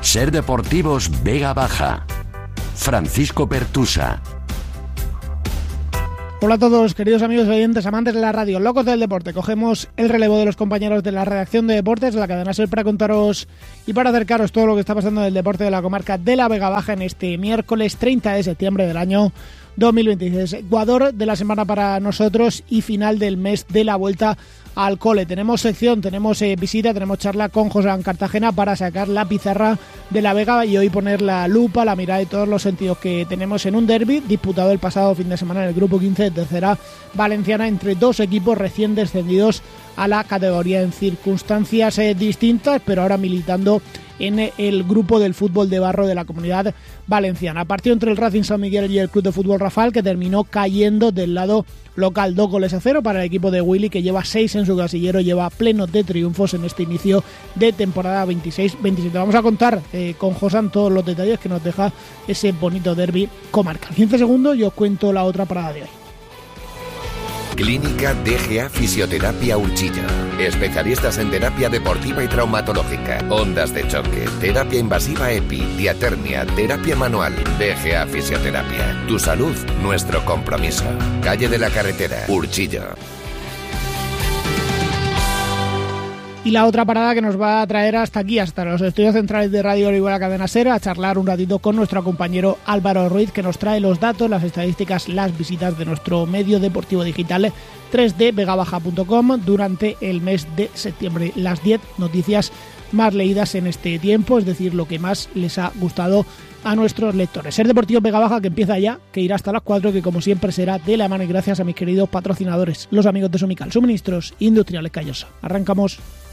Ser Deportivos Vega Baja. Francisco Pertusa. Hola a todos, queridos amigos oyentes, amantes de la radio, locos del deporte. Cogemos el relevo de los compañeros de la redacción de deportes de la cadena SER para contaros y para acercaros todo lo que está pasando en el deporte de la comarca de la Vega Baja en este miércoles 30 de septiembre del año 2026. Ecuador de la semana para nosotros y final del mes de la vuelta al cole. Tenemos sección, tenemos visita, tenemos charla con José Cartagena para sacar la pizarra de la Vega y hoy poner la lupa, la mirada y todos los sentidos que tenemos en un derbi disputado el pasado fin de semana en el grupo 15 de tercera valenciana entre dos equipos recién descendidos a la categoría en circunstancias distintas, pero ahora militando en el grupo del fútbol de barro de la Comunidad Valenciana. Partido entre el Racing San Miguel y el Club de Fútbol Rafal, que terminó cayendo del lado local 2-0 para el equipo de Willy, que lleva 6 en su casillero, lleva pleno de triunfos en este inicio de temporada 26-27. Vamos a contar con Josan todos los detalles que nos deja ese bonito derbi comarcal. 15 segundos y os cuento la otra parada de hoy. Clínica DGA Fisioterapia Urchillo. Especialistas en terapia deportiva y traumatológica, ondas de choque, terapia invasiva EPI, diatermia, terapia manual. DGA Fisioterapia. Tu salud, nuestro compromiso. Calle de la Carretera, Urchillo. Y la otra parada que nos va a traer hasta aquí, hasta los estudios centrales de Radio Orihuela Cadena SER, a charlar un ratito con nuestro compañero Álvaro Ruiz, que nos trae los datos, las estadísticas, las visitas de nuestro medio deportivo digital 3dvegabaja.com durante el mes de septiembre. Las 10 noticias más leídas en este tiempo, es decir, lo que más les ha gustado a nuestros lectores. Ser Deportivo Vega Baja, que empieza ya, que irá hasta las 4, que como siempre será de la mano y gracias a mis queridos patrocinadores, los amigos de Somical, Suministros Industriales Callosa. Arrancamos.